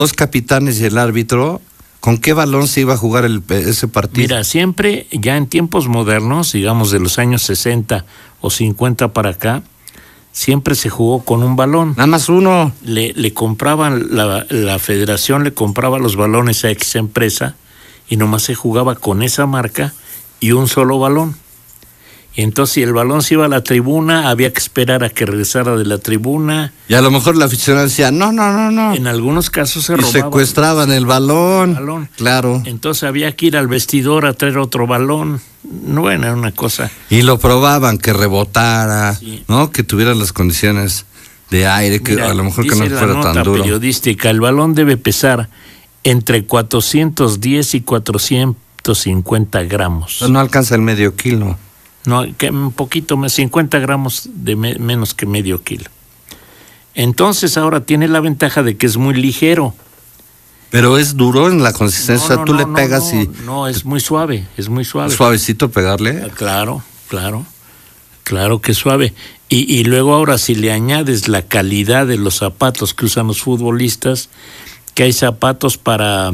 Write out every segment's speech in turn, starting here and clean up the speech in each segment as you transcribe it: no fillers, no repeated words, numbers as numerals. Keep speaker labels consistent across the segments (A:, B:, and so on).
A: Dos capitanes y el árbitro, ¿con qué balón se iba a jugar ese partido?
B: Mira, siempre, ya en tiempos modernos, digamos de los años 60 o 50 para acá, siempre se jugó con un balón.
A: Nada más uno.
B: Le compraban, la federación le compraba los balones a X empresa y nomás se jugaba con esa marca y un solo balón. Y entonces si el balón se iba a la tribuna, había que esperar a que regresara de la tribuna.
A: Y a lo mejor la afición decía, no.
B: En algunos casos se
A: robaban. Y secuestraban el balón. Claro.
B: Entonces había que ir al vestidor a traer otro balón. No era una cosa.
A: Y lo probaban, que rebotara, sí, ¿no? Que tuviera las condiciones de aire, que a lo mejor que no fuera tan duro.
B: Periodística, el balón debe pesar entre 410 y 450 gramos.
A: No alcanza el medio kilo.
B: No, que un poquito más, 50 gramos de menos que medio kilo. Entonces ahora tiene la ventaja de que es muy ligero.
A: Pero es duro en la consistencia, tú le pegas y...
B: No, es muy suave, es muy suave.
A: ¿Es suavecito pegarle?
B: Claro que es suave. Y luego ahora si le añades la calidad de los zapatos que usan los futbolistas, que hay zapatos para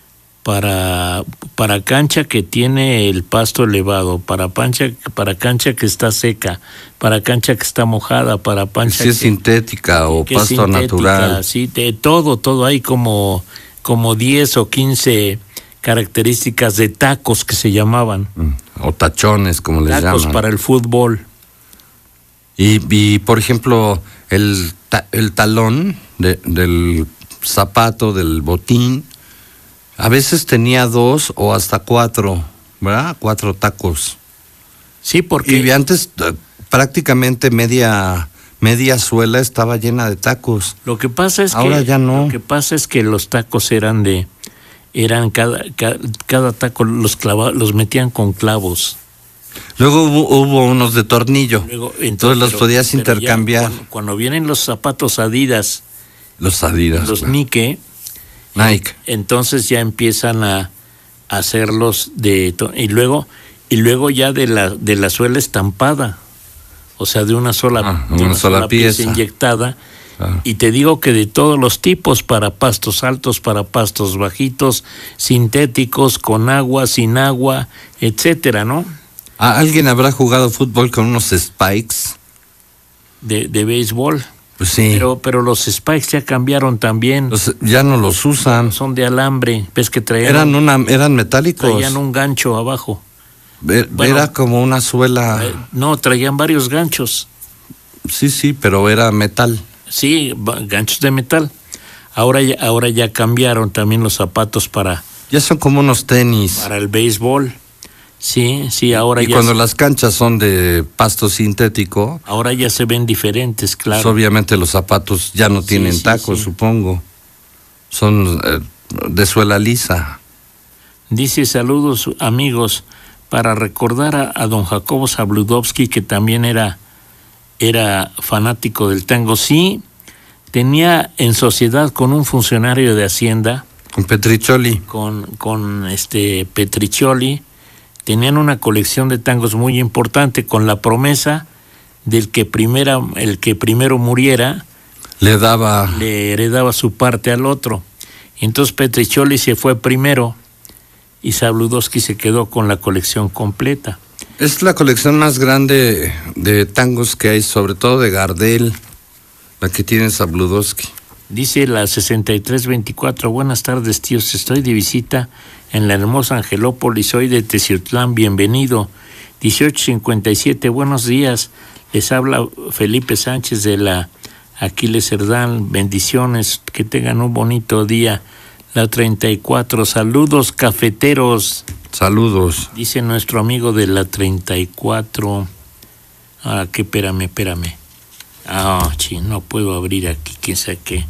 B: cancha que tiene el pasto elevado, para cancha que está seca, para cancha que está mojada, para cancha
A: es sintética o pasto sintética, natural.
B: Sí, de todo hay como 10 o 15 características de tacos que se llamaban.
A: O tachones, como les llaman.
B: Tacos para el fútbol.
A: Y por ejemplo, el talón del zapato, del botín, a veces tenía 2 o hasta 4, ¿verdad? 4 tacos.
B: Sí, porque...
A: Y antes prácticamente media suela estaba llena de tacos.
B: Lo que pasa es
A: ahora ya no.
B: Lo que pasa es que los tacos eran cada taco los metían con clavos.
A: Luego hubo unos de tornillo. Entonces los podías intercambiar.
B: Cuando vienen los zapatos Adidas.
A: Los Adidas.
B: Los Nike. Entonces ya empiezan a hacerlos y luego ya de la suela estampada, o sea, de una sola pieza inyectada. Y te digo que de todos los tipos, para pastos altos, para pastos bajitos, sintéticos, con agua, sin agua, etcétera, ¿no?
A: ¿Alguien habrá jugado fútbol con unos spikes?
B: De béisbol.
A: Pues sí.
B: Pero los spikes ya cambiaron también.
A: Ya no los usan.
B: Son de alambre. ¿Ves que traían?
A: Eran metálicos.
B: Traían un gancho abajo.
A: Era como una suela.
B: No, traían varios ganchos.
A: Sí, pero era metal.
B: Sí, ganchos de metal. Ahora ya cambiaron también los zapatos para...
A: Ya son como unos tenis.
B: Para el béisbol. Sí, ahora
A: y cuando las canchas son de pasto sintético...
B: Ahora ya se ven diferentes, claro.
A: Pues obviamente los zapatos ya no tienen tacos, supongo. Son de suela lisa.
B: Dice, saludos amigos, para recordar a don Jacobo Zabludovsky, que también era fanático del tango. Sí, tenía en sociedad con un funcionario de Hacienda.
A: Con Petriccioli.
B: Con Petriccioli. Tenían una colección de tangos muy importante, con la promesa del que el que primero muriera le heredaba su parte al otro. Entonces Petriccioli se fue primero y Zabludovsky se quedó con la colección completa.
A: Es la colección más grande de tangos que hay, sobre todo de Gardel, la que tiene Zabludovsky.
B: Dice la 6324, buenas tardes tíos, estoy de visita en la hermosa Angelópolis, soy de Teciutlán, bienvenido. 1857, buenos días, les habla Felipe Sánchez de la Aquiles Cerdán, bendiciones, que tengan un bonito día. La 34, saludos cafeteros.
A: Saludos.
B: Dice nuestro amigo de la 34, espérame. No puedo abrir aquí, quién sabe qué.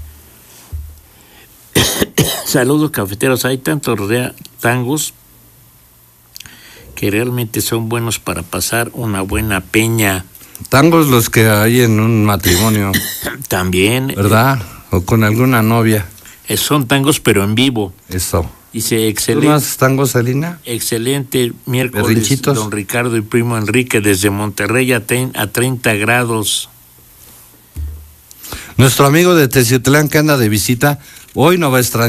B: Saludos cafeteros, hay tantos tangos que realmente son buenos para pasar una buena peña.
A: Tangos los que hay en un matrimonio.
B: También.
A: ¿Verdad? O con alguna novia.
B: Son tangos pero en vivo.
A: Eso.
B: Dice, excelente.
A: ¿Tú no haces tangos, Salina?
B: Excelente miércoles,
A: ¿Berrinchitos?
B: Don Ricardo y primo Enrique desde Monterrey a 30 grados.
A: Nuestro amigo de Teciutlán que anda de visita, Hoy no va a extrañar